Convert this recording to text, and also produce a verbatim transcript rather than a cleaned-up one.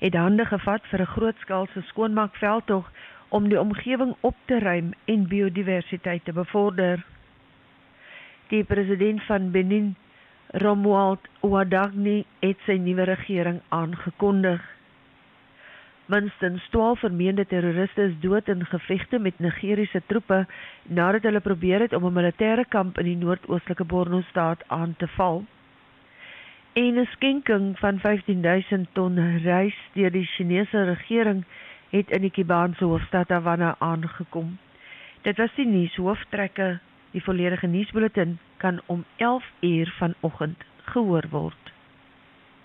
het hande gevat vir 'n grootskaalse skoonmaakveldtog om die omgewing op te ruim en biodiversiteit te bevorder. Die president van Benin, Romuald Ouadagni, het sy nuwe regering aangekondig. Minstens twaalf vermeende terroriste is dood in gevegte met Nigeriese troepe nadat hulle probeer het om 'n militêre kamp in die noordoostelike Borno-staat aan te val. En 'n skenking van vyftien duisend ton rys deur die Chinese regering het in die Kubaanse hoofstad Havana aangekom. Dit was die nuushooftrekke. Die volledige nuusbulletin kan om elf uur vanoggend gehoor word.